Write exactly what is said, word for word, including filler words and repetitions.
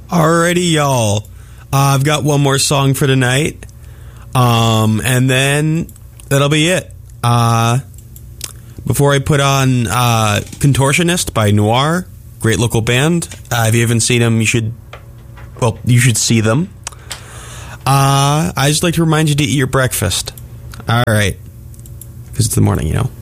Alrighty, y'all. Uh, I've got one more song for tonight. Um, and then that'll be it. Uh, before I put on uh, Contortionist by Noir, great local band. Uh, if you haven't seen them, you should, well, you should see them. Uh, I just like to remind you to eat your breakfast. All right. Because it's the morning, you know.